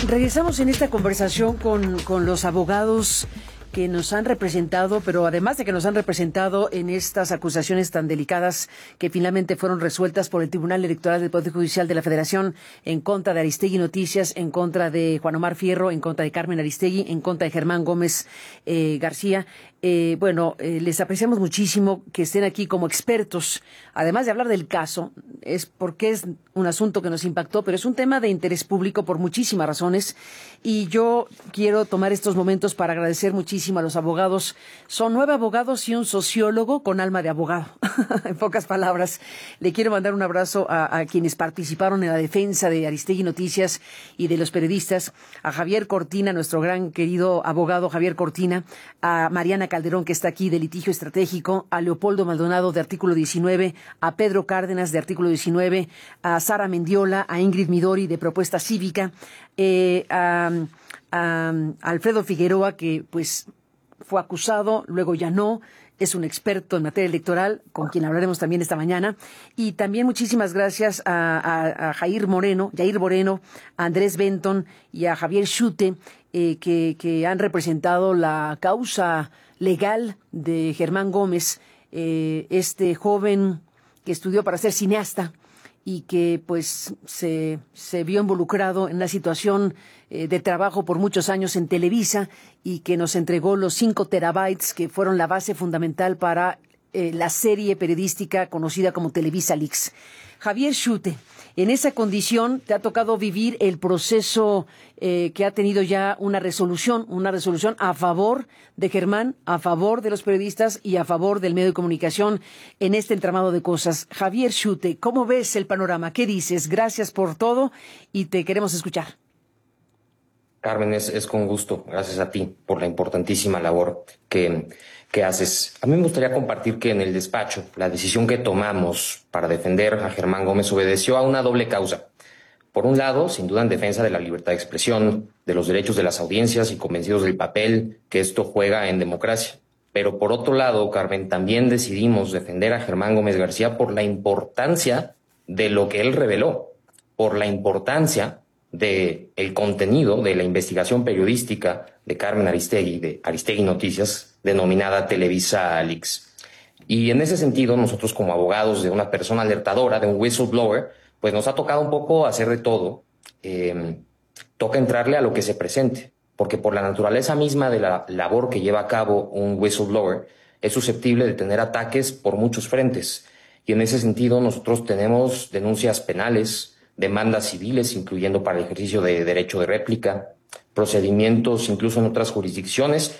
Regresamos en esta conversación con los abogados que nos han representado, pero además de que nos han representado en estas acusaciones tan delicadas que finalmente fueron resueltas por el Tribunal Electoral del Poder Judicial de la Federación en contra de Aristegui Noticias, en contra de Juan Omar Fierro, en contra de Carmen Aristegui, en contra de Germán Gómez García. Les apreciamos muchísimo que estén aquí como expertos, además de hablar del caso, es porque es un asunto que nos impactó, pero es un tema de interés público por muchísimas razones, y yo quiero tomar estos momentos para agradecer muchísimo a los abogados. Son 9 abogados y un sociólogo con alma de abogado. En pocas palabras, le quiero mandar un abrazo a quienes participaron en la defensa de Aristegui Noticias y de los periodistas, a Javier Cortina, nuestro gran querido abogado Javier Cortina, a Mariana Calderón, que está aquí, de Litigio Estratégico, a Leopoldo Maldonado, de Artículo 19, a Pedro Cárdenas, de Artículo 19, a Sara Mendiola, a Ingrid Midori, de Propuesta Cívica, a Alfredo Figueroa, que pues fue acusado, luego ya no, es un experto en materia electoral, con quien hablaremos también esta mañana. Y también muchísimas gracias a Jair Moreno, a Andrés Benton y a Javier Schute, que han representado la causa legal de Germán Gómez, este joven que estudió para ser cineasta y que pues se vio involucrado en una situación de trabajo por muchos años en Televisa, y que nos entregó los 5 terabytes que fueron la base fundamental para la serie periodística conocida como Televisa Leaks. Javier Schute, en esa condición te ha tocado vivir el proceso que ha tenido ya una resolución a favor de Germán, a favor de los periodistas y a favor del medio de comunicación en este entramado de cosas. Javier Schute, ¿cómo ves el panorama? ¿Qué dices? Gracias por todo y te queremos escuchar. Carmen, es con gusto. Gracias a ti por la importantísima labor que haces. A mí me gustaría compartir que en el despacho la decisión que tomamos para defender a Germán Gómez obedeció a una doble causa. Por un lado, sin duda en defensa de la libertad de expresión, de los derechos de las audiencias y convencidos del papel que esto juega en democracia. Pero por otro lado, Carmen, también decidimos defender a Germán Gómez García por la importancia de lo que él reveló, por la importancia de el contenido de la investigación periodística de Carmen Aristegui, de Aristegui Noticias, denominada Televisa Leaks. Y en ese sentido, nosotros como abogados de una persona alertadora, de un whistleblower, pues nos ha tocado un poco hacer de todo. Toca entrarle a lo que se presente, porque por la naturaleza misma de la labor que lleva a cabo un whistleblower, es susceptible de tener ataques por muchos frentes. Y en ese sentido, nosotros tenemos denuncias penales, demandas civiles, incluyendo para el ejercicio de derecho de réplica, procedimientos incluso en otras jurisdicciones